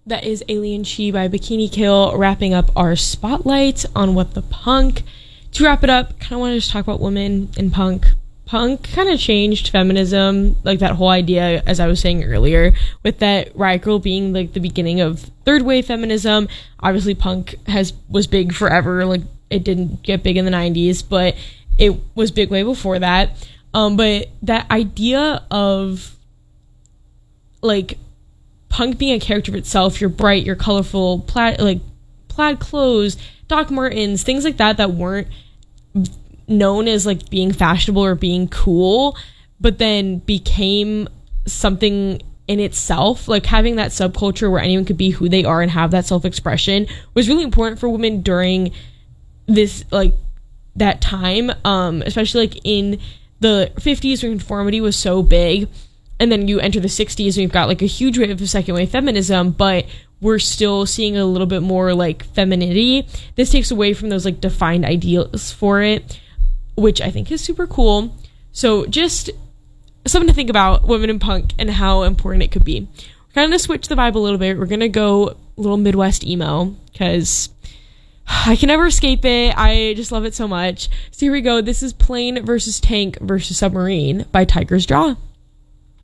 That is Alien Chi by Bikini Kill, wrapping up our spotlight on What the Punk. To wrap it up, kind of want to just talk about women in punk. Punk kind of changed feminism, like that whole idea, as I was saying earlier, with that Riot Grrrl being like the beginning of third wave feminism. Obviously, punk was big forever. Like, it didn't get big in the 90s, but it was big way before that. But that idea of like punk being a character of itself, you're bright, you're colorful, plaid clothes, Doc Martens, things like that weren't known as like being fashionable or being cool, but then became something in itself. Like, having that subculture where anyone could be who they are and have that self-expression was really important for women during this, like, that time, especially like in the 50s when conformity was so big, and then you enter the 60s and you've got like a huge wave of second wave feminism, but we're still seeing a little bit more like femininity. This takes away from those like defined ideals for it, which I think is super cool. So just something to think about, women in punk and how important it could be. We're kind of switch the vibe a little bit. We're gonna go a little Midwest emo because I can never escape it. I just love it so much. So here we go. This is Plane versus Tank versus Submarine by Tiger's Jaw.